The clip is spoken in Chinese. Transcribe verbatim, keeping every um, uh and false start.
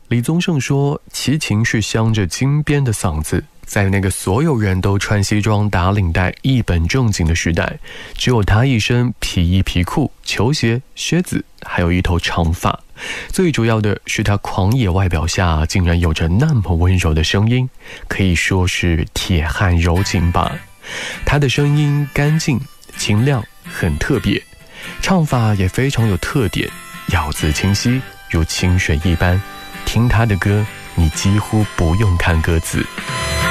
李宗盛说，齐秦是镶着金边的嗓子，在那个所有人都穿西装打领带一本正经的时代，只有他一身皮衣皮裤、球鞋、靴子，还有一头长发。最主要的是他狂野外表下竟然有着那么温柔的声音，可以说是铁汉柔情吧。他的声音干净清亮，很特别，唱法也非常有特点，咬字清晰如清水一般。听他的歌，你几乎不用看歌词。